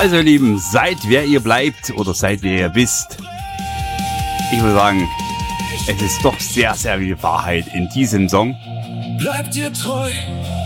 Also ihr Lieben, seid wer ihr bleibt oder seid wer ihr wisst. Ich würde sagen, es ist doch sehr, sehr viel Wahrheit in diesem Song. Bleibt dir treu.